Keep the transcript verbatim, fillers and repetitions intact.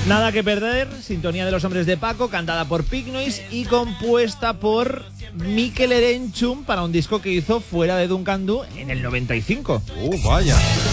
Nada que perder, sintonía de los hombres de Paco, cantada por Pink Noise y compuesta por Mikel Erenchun para un disco que hizo fuera de Duncan Du en el noventa y cinco. ¡Uh, vaya!